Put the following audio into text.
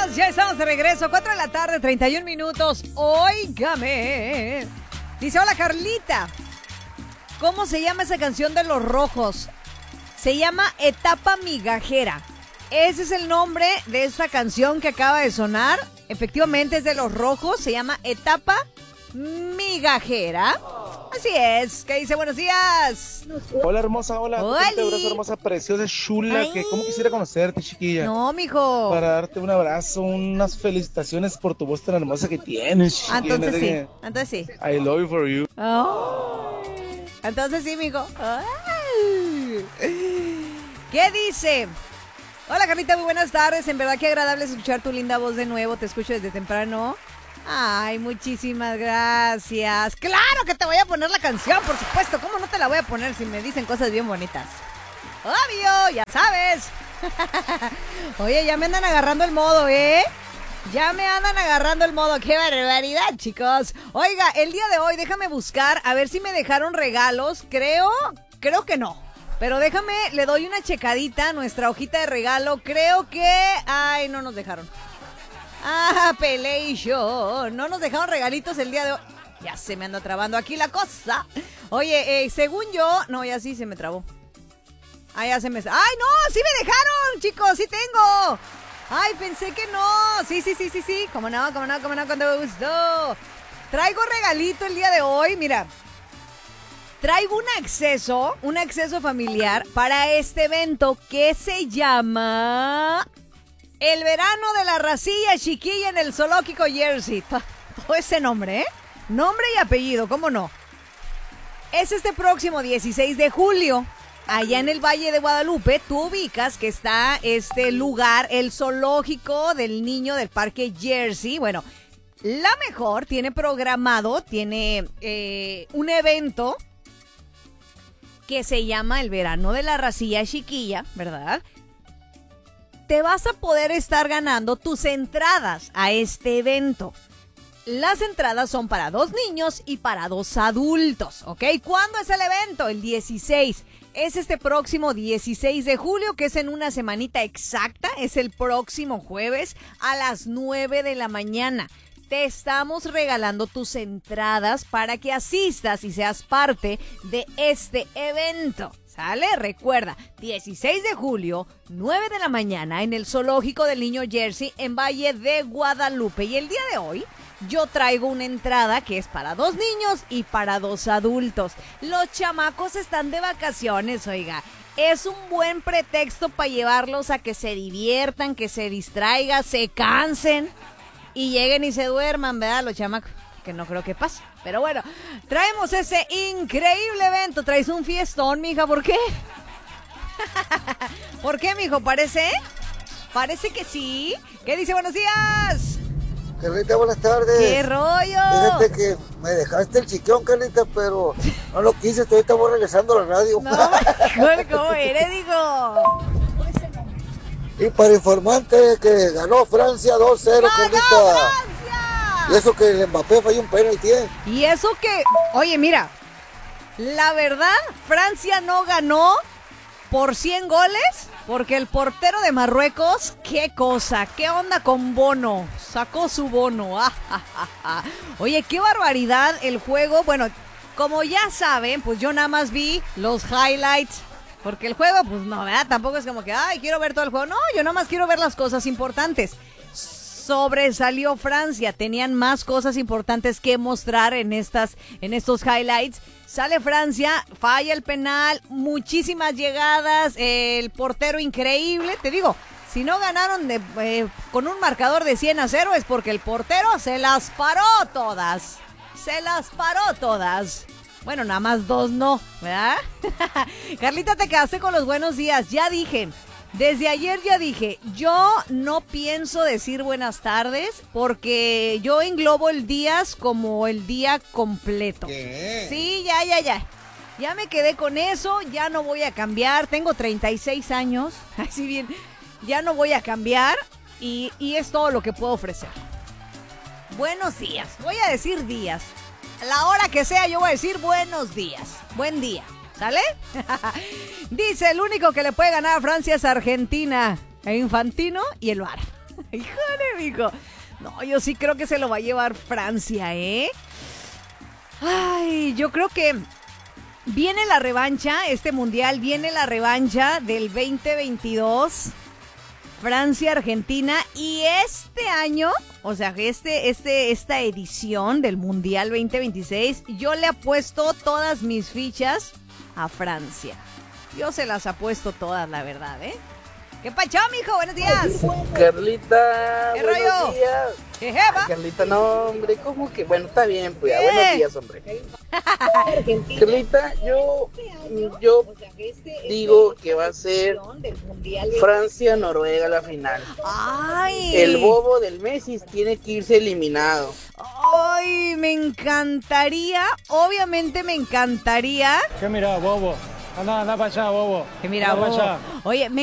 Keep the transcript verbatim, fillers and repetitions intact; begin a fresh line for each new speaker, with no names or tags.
amigos, ya estamos de regreso, cuatro de la tarde, treinta y un minutos. Óigame. Dice, hola Carlita, ¿cómo se llama esa canción de Los Rojos? Se llama Etapa Migajera. Ese es el nombre de esa canción que acaba de sonar. Efectivamente es de Los Rojos, se llama Etapa Migajera. Así es, que dice buenos días.
Hola hermosa, hola. Te abrazo, hermosa, preciosa, chula. Ay. Que cómo quisiera conocerte, chiquilla.
No, mijo.
Para darte un abrazo, unas felicitaciones por tu voz tan hermosa que tienes, chiquilla.
Entonces sí, entonces sí.
I love you for you.
Oh. Entonces sí, mijo. Ay. ¿Qué dice? Hola Carlita, muy buenas tardes. En verdad que agradable escuchar tu linda voz de nuevo. Te escucho desde temprano. Ay, muchísimas gracias. Claro que te voy a poner la canción, por supuesto. ¿Cómo no te la voy a poner si me dicen cosas bien bonitas? Obvio, ya sabes. Oye, ya me andan agarrando el modo, ¿eh? Ya me andan agarrando el modo. ¡Qué barbaridad, chicos! Oiga, el día de hoy déjame buscar a ver si me dejaron regalos. Creo, creo que no. Pero déjame, le doy una checadita a nuestra hojita de regalo. Creo que... Ay, no nos dejaron. Ah, Pelation. No nos dejaron regalitos el día de hoy. Ya se me anda trabando aquí la cosa. Oye, eh, según yo... No, ya sí se me trabó. Ah, ya se me... ¡Ay, no! ¡Sí me dejaron, chicos! ¡Sí tengo! ¡Ay, pensé que no! Sí, sí, sí, sí, sí. ¿Cómo no? ¿Cómo no? ¿Cómo no? Cuando me gustó. Traigo regalito el día de hoy. Mira. Traigo un acceso, un acceso familiar para este evento que se llama... El verano de la racilla chiquilla en el zoológico Jersey. Todo ese nombre, ¿eh? Nombre y apellido, ¿cómo no? Es este próximo dieciséis de julio. Allá en el Valle de Guadalupe, tú ubicas que está este lugar, el zoológico del niño del parque Jersey. Bueno, La Mejor tiene programado, tiene eh, un evento que se llama el verano de la racilla chiquilla, ¿verdad? Te vas a poder estar ganando tus entradas a este evento. Las entradas son para dos niños y para dos adultos, ¿ok? ¿Cuándo es el evento? El dieciséis. Es este próximo dieciséis de julio, que es en una semanita exacta. Es el próximo jueves a las nueve de la mañana. Te estamos regalando tus entradas para que asistas y seas parte de este evento. ¿Sale? Recuerda, dieciséis de julio, nueve de la mañana, en el Zoológico del Niño Jersey, en Valle de Guadalupe. Y el día de hoy, yo traigo una entrada que es para dos niños y para dos adultos. Los chamacos están de vacaciones, oiga. Es un buen pretexto para llevarlos a que se diviertan, que se distraigan, se cansen y lleguen y se duerman, ¿verdad? Los chamacos. Que no creo que pase. Pero bueno, traemos ese increíble evento. Traes un fiestón, mija, ¿por qué? ¿Por qué, mijo? ¿Parece? Parece que sí. ¿Qué dice? Buenos días.
Carlita, buenas tardes.
¿Qué rollo?
Fíjate que me dejaste el chiquión, Carlita, pero no lo quise. Ahorita voy regresando a la radio.
No, ¿cómo eres, digo?
Y para informarte que ganó Francia dos cero, Carlita.
Francia!
Y eso que el Mbappé falló un penalti.
Y eso que, oye, mira, la verdad, Francia no ganó por cien goles, porque el portero de Marruecos, qué cosa, qué onda con Bono, sacó su bono. Ah, ah, ah, ah. Oye, qué barbaridad el juego. Bueno, como ya saben, pues yo nada más vi los highlights, porque el juego, pues no, ¿verdad? Tampoco es como que, ay, quiero ver todo el juego. No, yo nada más quiero ver las cosas importantes. Sobresalió Francia, tenían más cosas importantes que mostrar en estas, en estos highlights. Sale Francia, falla el penal, muchísimas llegadas, el portero increíble. Te digo, si no ganaron de, eh, con un marcador de cien a cero es porque el portero se las paró todas. Se las paró todas. Bueno, nada más dos no, ¿verdad? Carlita, te quedaste con los buenos días, ya dije. Desde ayer ya dije, yo no pienso decir buenas tardes porque yo englobo el días como el día completo. ¿Qué? Sí, ya, ya, ya. Ya me quedé con eso, ya no voy a cambiar. Tengo treinta y seis años, así bien, ya no voy a cambiar y, y es todo lo que puedo ofrecer. Buenos días, voy a decir días. A la hora que sea yo voy a decir buenos días, buen día. ¿Sale? Dice, el único que le puede ganar a Francia es Argentina, e Infantino y el V A R. Híjole, mijo. No, yo sí creo que se lo va a llevar Francia, ¿eh? Ay, yo creo que viene la revancha, este mundial, viene la revancha del veinte veintidós, Francia-Argentina, y este año, o sea, este, este, esta edición del mundial veinte veintiséis, yo le apuesto todas mis fichas a Francia. Yo se las apuesto todas, la verdad, ¿eh? ¿Qué pacho, mijo? Buenos días.
Carlita,
¿Qué
buenos
rollo?
días.
¿Qué jeva?
Ay, Carlita, no, hombre, ¿cómo que? Bueno, está bien, pues, ya,
¿Qué?
buenos días, hombre. Carlita, yo, yo digo que va a ser Francia-Noruega la final.
Ay.
El bobo del Messi tiene que irse eliminado.
Ay, me encantaría, obviamente me encantaría.
¿Qué mira, bobo? Anda, anda para allá, bobo.
Que mira,
anda
bobo.
para allá.
Oye, me